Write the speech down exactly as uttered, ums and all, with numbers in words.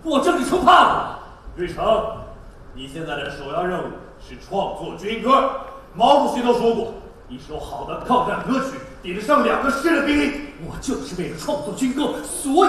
我这里成怕了。 瑞成，你现在的首要任务是创作军歌。毛主席都说过，一首好的抗战歌曲抵得上两个师的兵力。 我就是为了创作军歌，所以。